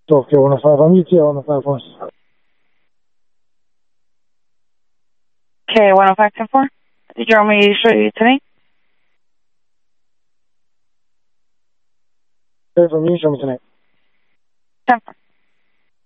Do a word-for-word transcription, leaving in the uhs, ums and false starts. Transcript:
Okay, one oh five. I'm U T L on the five four. Okay, one oh five ten four. Did you want me to show you today? Okay, from you, show me tonight. ten four.